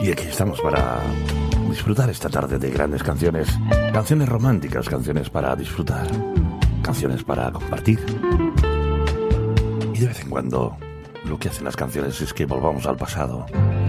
Y aquí estamos para disfrutar esta tarde de grandes canciones. Canciones románticas, canciones para disfrutar, canciones para compartir. Y de vez en cuando lo que hacen las canciones es que volvamos al pasado